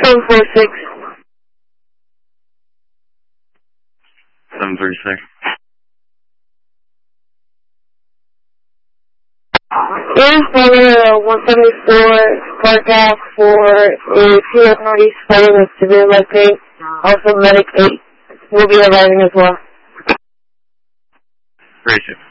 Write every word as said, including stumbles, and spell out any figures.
seven four six. seven three six. Air Florida one seventy-four, Park Ave for a P F Northeast flight with severe leg pain. Also, Medic eight will be arriving as well. Ratio.